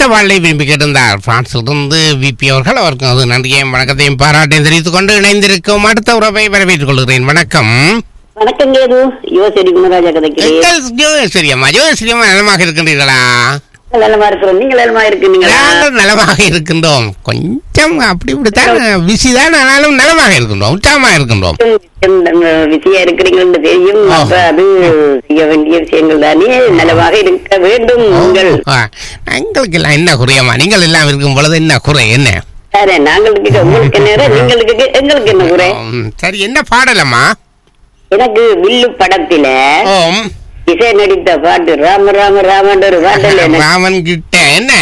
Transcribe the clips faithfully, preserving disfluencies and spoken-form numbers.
அடுத்த வாழ்வை விரும்பி கேட்டிருந்தார் பிரான்சிலிருந்து விபி அவர்கள். அவருக்கும் அது நன்றியையும் வணக்கத்தையும் பாராட்டையும் தெரிவித்துக் கொண்டு இணைந்திருக்கும் அடுத்த உறவை வரவேற்றுக் கொள்கிறேன். வணக்கம். வணக்கம் கேது. யோசரி குணராஜா கதைக்கிறேன். ஜோசரியம்மா, ஜோசரியம்மா நலமாக இருக்கின்றீர்களா? நலமா இருக்கிறோம். நீங்க நலமா இருக்கீங்களா? நாங்கள் நலமாக இருக்கின்றோம். கொஞ்சம் அப்படி இப்படித்தான் விசிதான், ஆனாலும் நலமாக இருக்கின்றோம், உற்சாகமாக இருக்கின்றோம். விசியா இருக்கிறீங்கன்னு தெரியும். அப்ப அது செய்ய வேண்டிய விஷயங்கள் தானே. நலமாக இருக்க வேண்டும். எங்களுக்கு எல்லாம் என்ன குறையம்மா? நீங்கள் எல்லாம் இருக்கும் பொழுது என்ன குறை? என்ன சரி, நாங்களுக்கு உங்களுக்கு என்ன, நீங்களுக்கு எங்களுக்கு என்ன குறை? சரி, என்ன பாடலம்மா? எனக்கு வில்லு படத்தில இசை நடித்த பாட்டு ராம ராம ராமன் ஒரு பாடல். ராமன் கிட்ட என்ன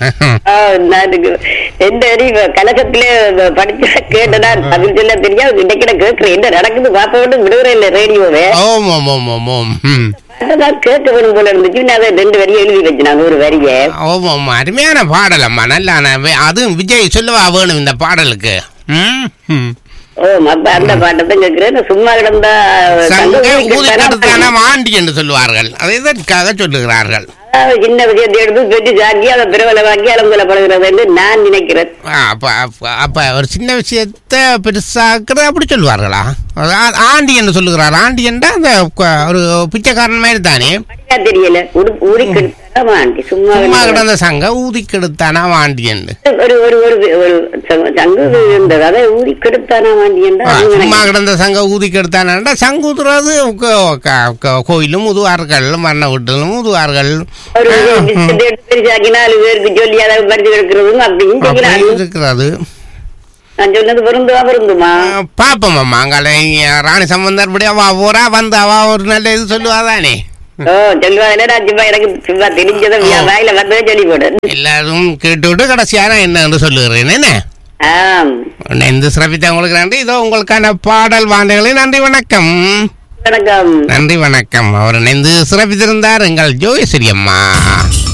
எந்த அறிவு கலகத்திலே படிச்ச கேட்டதா தமிழ் சொல்ல தெரியாது. கிடைக்கிற கேட்கிறேன் என்ன நடக்குது பாப்ப விட்டு விடுகிற இல்ல ரேடியோவே கேட்க வேணும் போல இருந்துச்சு. அதை ரெண்டு வரியை எழுதி வச்சுனாங்க, ஒரு வரிய. ஓம் அருமையான பாடலம்மா, நல்லா. அதுவும் விஜய் சொல்லவா வேணும் இந்த பாடலுக்கு. ஓ, அப்ப அந்த பாட்டத்தை கேட்கிறேன். சும்மா கிடந்தா ஆண்டி என்று சொல்லுவார்கள். அதை எதற்காக சொல்லுகிறார்கள்? சின்ன விஷயத்தை எடுத்து பெட்டி சாக்கி அதை பிரபலமாக்கி அலங்கலப்படுகிறது என்று நான் நினைக்கிறேன். அப்ப ஒரு சின்ன விஷயத்த பெருசாக்குறது அப்படி சொல்லுவார்களா? ஆண்டி என்று சொல்லுகிறார். ஆண்டி என்றா அந்த ஒரு பிச்சைக்காரன் மாதிரி தானே. தெரியல. ஊதி சும்மா கிடந்த சங்க ஊதி கெடுத்தானா வாண்டி என்று ஒரு ஒரு சங்கு இருந்தது. அதை ஊதி கெடுத்தானா வாண்டி என்றா சும்மா கிடந்த சங்க ஊதி கெடுத்தானா சங்குதுறது கோயிலும் உதுவார்கள், மரண வீட்டிலும் உதுவார்கள். நாலு பேருக்கு சொல்லி அதை பறித்து கிடக்கிறதும் அப்படின்னு இருக்கிறது. நான் சொன்னது பொருந்துவா பொருந்துமா பாப்போம். அம்மா அங்கால ராணி சம்பந்தர் படி அவா போறா வந்து அவா ஒரு நல்ல இது சொல்லுவாதானே. ஓ, சொல்லுவா. எனக்கு சும்மா தெரிஞ்சதை வாயில வந்ததே சொல்லி போடு. எல்லாரும் கேட்டு விட்டு கடைசியான என்ன சொல்லுகிறேன். என்ன இந்த சிறப்பித்த உங்களுக்கு நன்றி. இதோ உங்களுக்கான பாடல் வாண்டங்களே. நன்றி, வணக்கம். வணக்கம். நன்றி, வணக்கம். அவர் இணைந்து சிறப்பித்திருந்தார் எங்கள் ஜோயஸ்ரீ அம்மா.